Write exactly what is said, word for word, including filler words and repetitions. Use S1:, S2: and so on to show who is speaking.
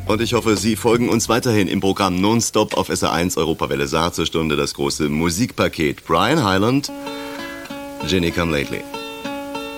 S1: Und ich hoffe, Sie folgen uns weiterhin im Programm Nonstop auf S R eins Europawelle Saar zur Stunde das große Musikpaket. Brian Hyland, Ginny Come Lately.